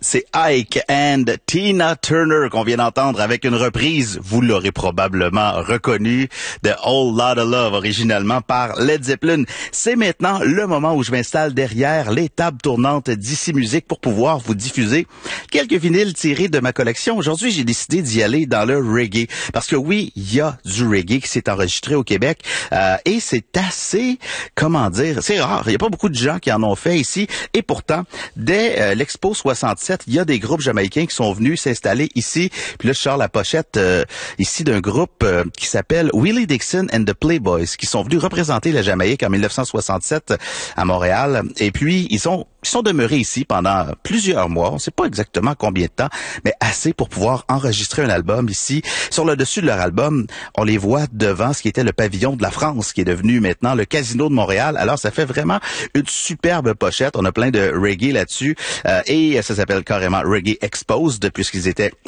C'est Ike and Tina Turner qu'on vient d'entendre avec une reprise, vous l'aurez probablement reconnu, de Whole Lotta Love, originalement par Led Zeppelin. C'est maintenant le moment où je m'installe derrière les tables tournantes d'Ici Musique pour pouvoir vous diffuser quelques vinyles tirés de ma collection. Aujourd'hui, j'ai décidé d'y aller dans le reggae. Parce que oui, il y a du reggae qui s'est enregistré au Québec et c'est assez, comment dire, c'est rare. Il n'y a pas beaucoup de gens qui en ont fait ici. Et pourtant, dès l'Expo 67, il y a des groupes jamaïcains qui sont venus s'installer ici. Puis là, je sors la pochette ici d'un groupe qui s'appelle Willie Dixon and the Playboys, qui sont venus représenter la Jamaïque en 1967 à Montréal. Et puis, ils sont demeurés ici pendant plusieurs mois. On ne sait pas exactement combien de temps, mais assez pour pouvoir enregistrer un album ici. Sur le dessus de leur album, on les voit devant ce qui était le pavillon de la France, qui est devenu maintenant le Casino de Montréal. Alors, ça fait vraiment une superbe pochette. On a plein de reggae là-dessus. Et ça s'appelle carrément Reggae Exposed, puisqu'ils étaient